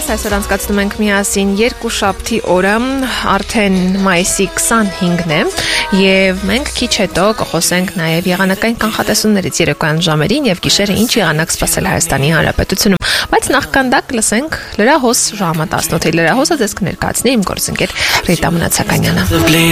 Բարև, այսօր անցկացնում ենք միասին երկուշաբթի օրը, արդեն մայիսի 25-ն է, եւ մենք քիչ հետո կխոսենք նաեւ եղանակային կանխատեսումներից երեկոյան ժամերին եւ գիշերը ինչ եղանակ սպասել Հայաստանի Հանրապետությունում, բայց նախքան դա կլսենք լրահոս ժամը 18-ի լրահոսը ձեզ կներկայացնի իմ գործընկեր Ռիտա Մնացականյանը։